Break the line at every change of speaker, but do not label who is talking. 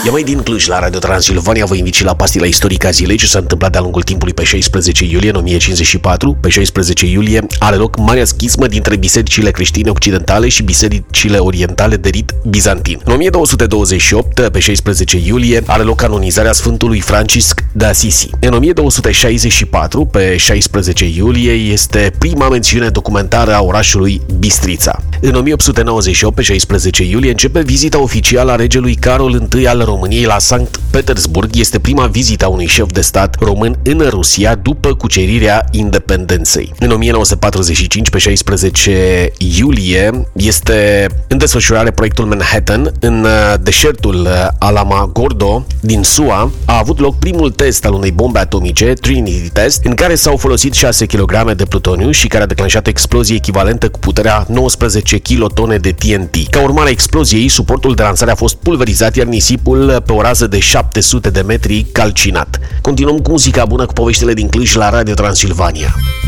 Eu mai din Cluj, la Radio Transilvania, vă invit și la pastila istorică a zilei, ce s-a întâmplat de-a lungul timpului pe 16 iulie în 1054. Pe 16 iulie are loc marea schismă dintre bisericile creștine occidentale și bisericile orientale de rit bizantin. În 1228, pe 16 iulie, are loc canonizarea Sfântului Francisc de Assisi. În 1264, pe 16 iulie, este prima mențiune documentară a orașului Bistrița. În 1898, pe 16 iulie, începe vizita oficială a regelui Carol I al României la Sankt Petersburg. Este prima vizită a unui șef de stat român în Rusia după cucerirea independenței. În 1945, pe 16 iulie, este în desfășurare proiectul Manhattan. În deșertul Alamogordo din SUA a avut loc primul test al unei bombe atomice, Trinity Test, în care s-au folosit 6 kg de plutoniu și care a declanșat o explozie echivalentă cu puterea 19 kilotone de TNT. Ca urmare a exploziei, suportul de lansare a fost pulverizat, iar nisipul pe o rază de 700 de metri calcinat. Continuăm cu muzica bună, cu poveștile din Cluj la Radio Transilvania.